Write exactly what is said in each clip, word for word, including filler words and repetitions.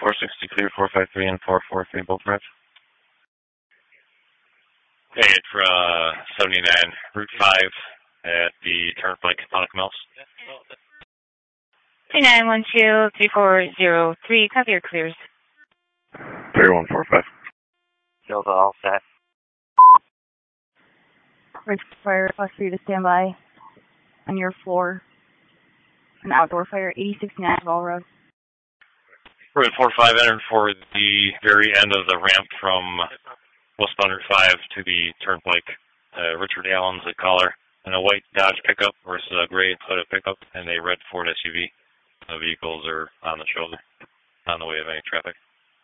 four sixty clear, four five three and four four three both red. Hey, it's for uh, seventy-nine, Route five at the Turnpike, Ponic Mills. three nine one two three four zero three, copy your clears. three one four five. Delta all set. Bridge fire, request for you to stand by on your floor. An outdoor fire, eighty sixty-nine Ball Road. Route four five entered for the very end of the ramp from westbound Route five to the Turnpike. Uh, Richard Allen's the caller, and a white Dodge pickup versus a gray Toyota pickup, and a red Ford S U V. The vehicles are on the shoulder, on the way of any traffic.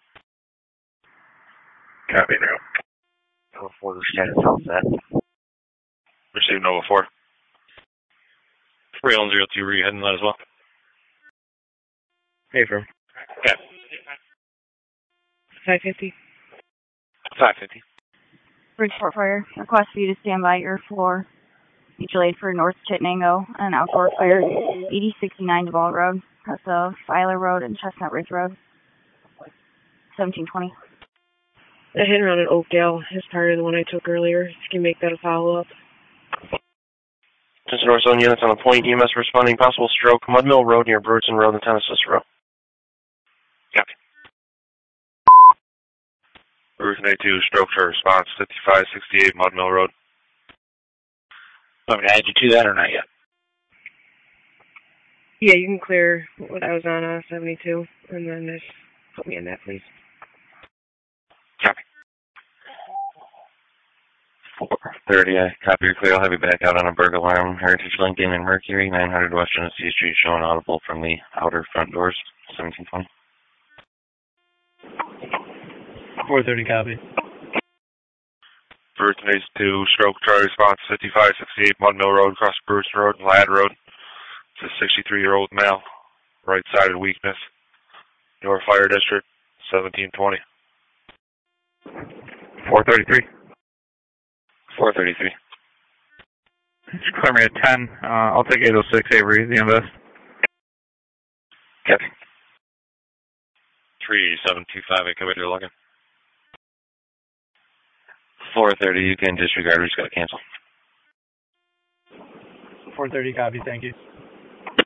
Copy now. Nova four status all set. Received Nova four. three one zero two, were you heading that as well? Hey, firm. Okay. five fifty. five fifty. Bridge Fort Fire, request for you to stand by your floor. Mutual aid for North Chittenango, an outdoor fire, eighty sixty-nine DeVault Road. That's a Filer Road and Chestnut Ridge Road. seventeen twenty. That hit around in Oakdale is part of the one I took earlier. You can make that a follow-up. Just North Zone units on the point. E M S responding. Possible stroke. Mudmill Road near Bruton Road and Tennessee Road. Copy. Bruton A two, stroke to response. fifty-five sixty-eight Mudmill Road. Want me to add you to that or not yet? Yeah, you can clear what I was on uh, seventy-two, and then just put me in that, please. Copy. four thirty, I copy your clear. I'll have you back out on a burglar alarm. Heritage Lincoln and Mercury, nine hundred West Genesee Street, showing audible from the outer front doors, seventeen twenty. four thirty, copy. Bruton A two, stroke Charlie response, fifty-five sixty-eight Mudmill Road, across Bruton Road and Ladd Road. It's a sixty-three-year-old male, right-sided weakness. Your fire district, seventeen twenty. four thirty-three. four thirty-three. Clear me at ten. Uh, I'll take eight oh six Avery, the invest. Copy. three seven two five, I covered your login. four thirty, you can disregard, we just got to cancel. four thirty, copy, thank you.